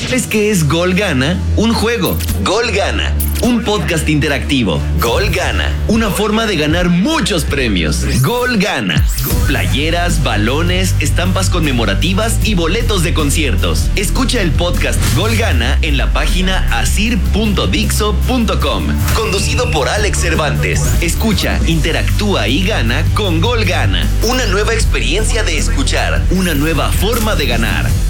¿Sabes qué es Gol Gana? Un juego. Gol Gana. Un podcast interactivo. Gol Gana. Una forma de ganar muchos premios. Gol Gana. Playeras, balones, estampas conmemorativas y boletos de conciertos. Escucha el podcast Gol Gana en la página asir.dixo.com. Conducido por Alex Cervantes. Escucha, interactúa y gana con Gol Gana. Una nueva experiencia de escuchar. Una nueva forma de ganar.